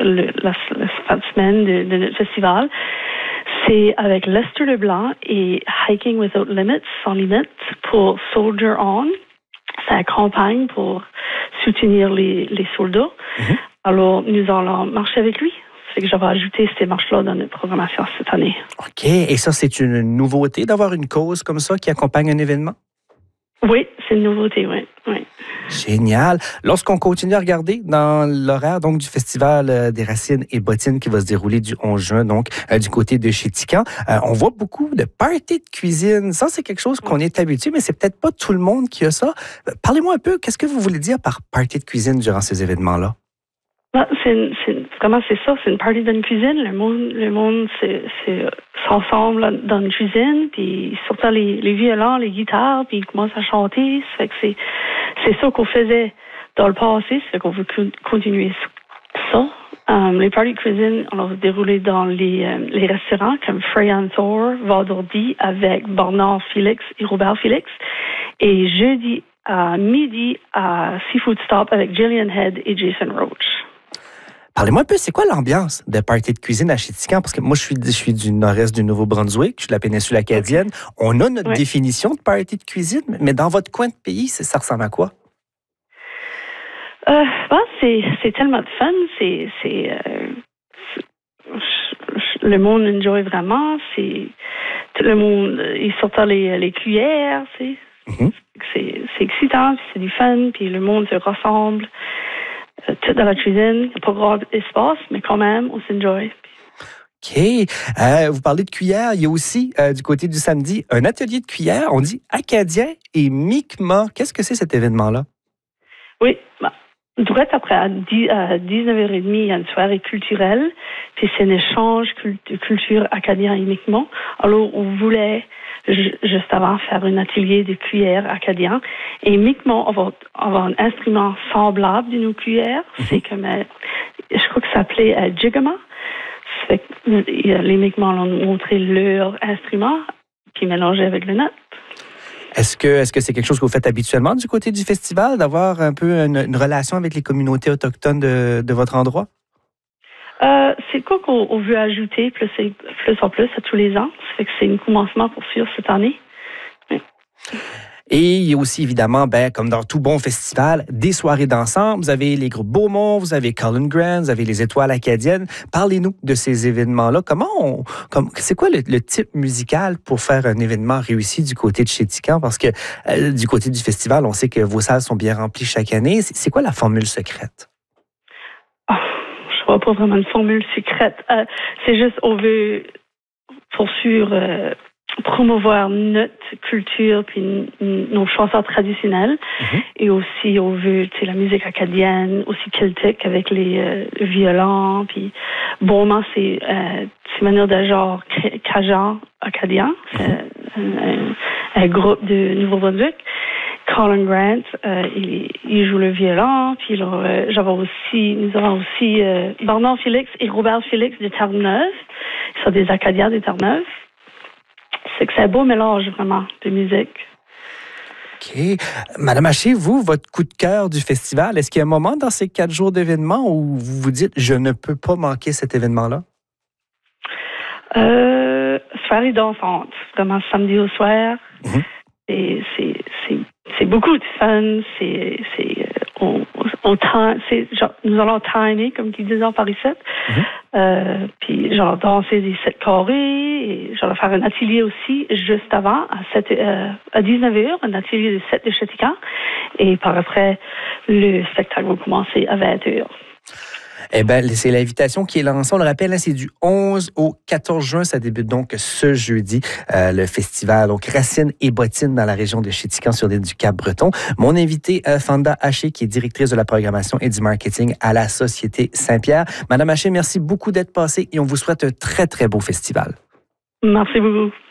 la fin de semaine de notre festival. C'est avec Lester Leblanc et Hiking Without Limits, sans limites, pour Soldier On. C'est une campagne pour soutenir les soldats. Mm-hmm. Alors, nous allons marcher avec lui. C'est que j'avais ajouté ces marches-là dans notre programmation cette année. OK. Et ça, c'est une nouveauté d'avoir une cause comme ça qui accompagne un événement? Oui, c'est une nouveauté, oui. Génial. Lorsqu'on continue à regarder dans l'horaire donc du Festival des Racines et Bottines qui va se dérouler du 11 juin, donc du côté de Chéticamp, on voit beaucoup de parties de cuisine. Ça, c'est quelque chose qu'on est habitué, mais c'est peut-être pas tout le monde qui a ça. Parlez-moi un peu, qu'est-ce que vous voulez dire par party de cuisine durant ces événements-là? Comment c'est ça? C'est une party dans une cuisine. Le monde s'ensemble dans une cuisine, puis surtout les violons, les guitares, puis ils commencent à chanter. Ça fait que c'est ça qu'on faisait dans le passé, c'est qu'on veut continuer ça. Les parties de cuisine, on va se dérouler dans les restaurants comme Frey and Thor, Val-d'Ordy, avec Bernard Félix et Robert Félix. Et jeudi à midi à Seafood Stop avec Gillian Head et Jason Roach. Parlez-moi un peu, c'est quoi l'ambiance de party de cuisine à Chéticamp? Parce que moi, je suis du nord-est du Nouveau-Brunswick, je suis de la péninsule acadienne. On a notre définition de party de cuisine, mais dans votre coin de pays, ça ressemble à quoi? C'est tellement de fun. Le monde enjoy vraiment. Tout le monde, il sort les cuillères. Mm-hmm. C'est excitant, c'est du fun, puis le monde se rassemble. Tout dans la cuisine, il n'y a pas grand espace, mais quand même, on s'enjoy. OK. Vous parlez de cuillères. Il y a aussi, du côté du samedi, un atelier de cuillères. On dit acadien et Mi'kmaq. Qu'est-ce que c'est cet événement-là? Oui. Direct après, à 19h30, il y a une soirée culturelle. Puis c'est un échange de culture acadien et Mi'kmaq. Alors, on voulait juste avant faire un atelier de cuillères acadien. Et Mi'kmaq, on va avoir un instrument semblable de nos cuillères. Mm-hmm. C'est comme, je crois que ça s'appelait Jigama. Ça fait que les Mi'kmaq ont montré leur instrument, puis mélangé avec le nôtre. Est-ce que c'est quelque chose que vous faites habituellement du côté du festival, d'avoir un peu une relation avec les communautés autochtones de votre endroit? C'est quoi qu'on veut ajouter plus en plus à tous les ans. Ça fait que c'est un commencement pour suivre cette année. Oui. Et il y a aussi, évidemment, comme dans tout bon festival, des soirées d'ensemble. Vous avez les groupes Beaumont, vous avez Colin Grant, vous avez les Étoiles acadiennes. Parlez-nous de ces événements-là. C'est quoi le type musical pour faire un événement réussi du côté de Chéticamp? Parce que du côté du festival, on sait que vos salles sont bien remplies chaque année. C'est quoi la formule secrète? Je vois pas vraiment une formule secrète. C'est juste, on veut poursuivre... promouvoir notre culture puis nos chansons traditionnelles. Mm-hmm. Et aussi on veut la musique acadienne, aussi celtique avec les violons, puis Beaumont c'est une manière de genre cajun acadien. Mm-hmm. Un groupe de Nouveau-Brunswick. Colin Grant, il joue le violon, puis nous avons aussi Bernard Félix et Robert Félix de Terre-Neuve. Ils sont des Acadiens de Terre-Neuve. C'est que c'est un beau mélange, vraiment, de musique. OK. Madame Haché, vous, votre coup de cœur du festival, est-ce qu'il y a un moment dans ces 4 jours d'événement où vous vous dites « je ne peux pas manquer cet événement-là » ? Soirée dansante, vraiment samedi au soir. Mm-hmm. Et c'est beaucoup de fun. Nous allons timer, comme ils disent par ici. Mm-hmm. Puis danser des 7 carrés. Et faire un atelier aussi juste avant, à 19h, un atelier de 7 de Chéticamp. Et par après, le spectacle va commencer à 20h. Eh bien, c'est l'invitation qui est lancée. On le rappelle, c'est du 11 au 14 juin. Ça débute donc ce jeudi, le festival. Donc, Racines et Bottines dans la région de Chéticamp sur l'île du Cap-Breton. Mon invité, Fanda Haché, qui est directrice de la programmation et du marketing à la Société Saint-Pierre. Madame Haché, merci beaucoup d'être passée et on vous souhaite un très, très beau festival. Merci beaucoup.